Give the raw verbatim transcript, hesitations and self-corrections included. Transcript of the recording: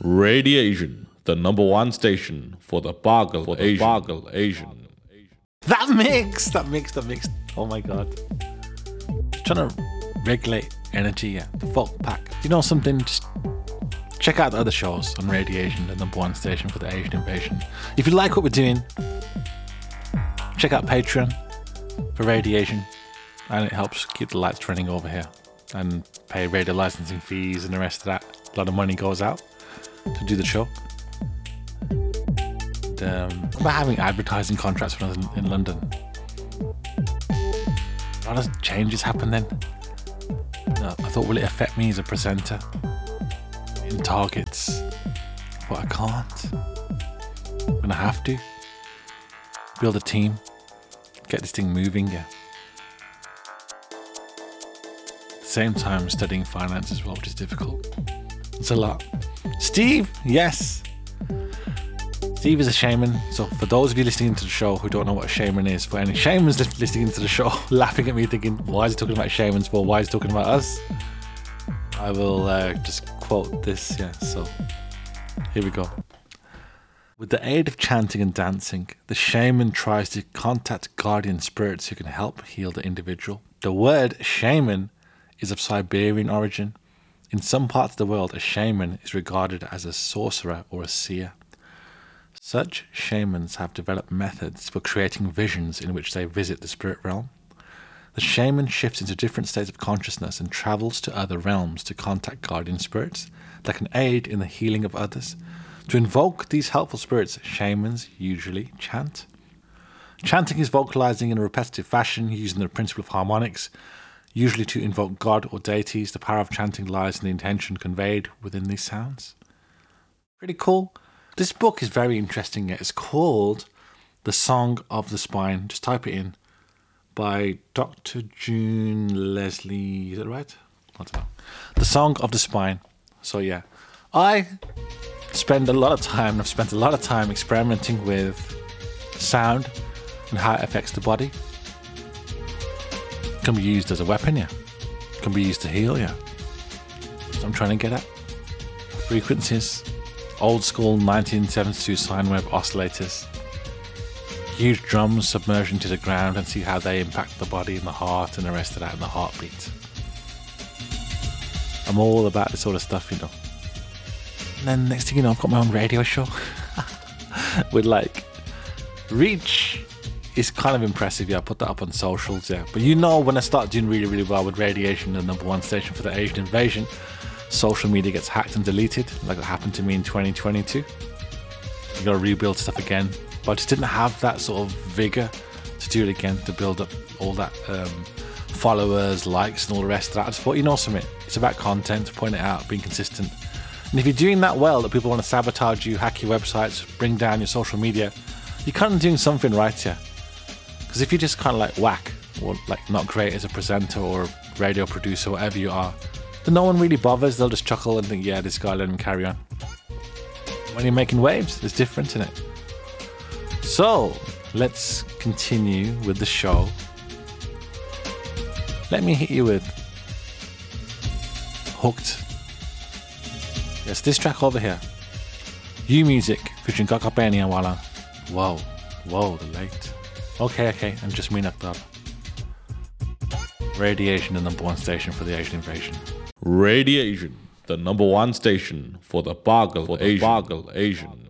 Radiation, the number one station for the Bargle for the Asian. Bargle Asian. That mix, that mix, that mix. Oh my god. Trying to regulate energy, yeah. The folk pack. Do you know something? Just check out the other shows on Radiation, the number one station for the Asian invasion. If you like what we're doing, check out Patreon for Radiation, and it helps keep the lights running over here and pay radio licensing fees and the rest of that. A lot of money goes out to do the show. And, um, about having advertising contracts when I was in, in London. A lot of changes happen then. Uh, I thought, will it affect me as a presenter in targets? But I can't. I'm gonna have to build a team, get this thing moving. Yeah. At the same time, studying finance as well, which is difficult. It's a lot. Steve, yes. Steve is a shaman. So for those of you listening to the show who don't know what a shaman is, for any shamans listening to the show, laughing at me thinking, why is he talking about shamans for? Why is he talking about us? I will uh, just quote this. Yeah, so here we go. With the aid of chanting and dancing, the shaman tries to contact guardian spirits who can help heal the individual. The word shaman is of Siberian origin. In some parts of the world, a shaman is regarded as a sorcerer or a seer. Such shamans have developed methods for creating visions in which they visit the spirit realm. The shaman shifts into different states of consciousness and travels to other realms to contact guardian spirits that can aid in the healing of others. To invoke these helpful spirits, shamans usually chant. Chanting is vocalizing in a repetitive fashion using the principle of harmonics, usually to invoke God or deities. The power of chanting lies in the intention conveyed within these sounds. Pretty cool. This book is very interesting. It's called The Song of the Spine. Just type it in. By Doctor June Leslie. Is that right? I don't know. The Song of the Spine. So yeah. I spend a lot of time, I've spent a lot of time experimenting with sound and how it affects the body. It can be used as a weapon, yeah. It can be used to heal, yeah. So I'm trying to get at frequencies. Old school nineteen seventy-two sine wave oscillators. Huge drums submerged into the ground and see how they impact the body and the heart and the rest of that and the heartbeat. I'm all about this sort of stuff, you know. And then next thing you know, I've got my own radio show. With like reach is kind of impressive, yeah. I put that up on socials, yeah. But you know, when I start doing really, really well with Radiation, the number one station for the Asian invasion, social media gets hacked and deleted, like it happened to me in twenty twenty-two. You gotta rebuild stuff again. But I just didn't have that sort of vigor to do it again, to build up all that um, followers, likes, and all the rest of that. I just thought, you know something, it's about content, point it out, being consistent. And if you're doing that well, that people want to sabotage you, hack your websites, bring down your social media, you're kind of doing something right here. Because if you're just kind of like whack, or like not great as a presenter or a radio producer, whatever you are, then no one really bothers. They'll just chuckle and think, yeah, this guy, let him carry on. When you're making waves, it's different, isn't it? So, let's continue with the show. Let me hit you with Hooked. Yes, this track over here. U Music featuring Kaka Benny and Wala. Whoa, whoa, the late. Okay, okay, I'm just me knocked up. Radiation, the number one station for the Asian invasion. Radiation, the number one station for the Bargle for the Asian. Bargle Asian.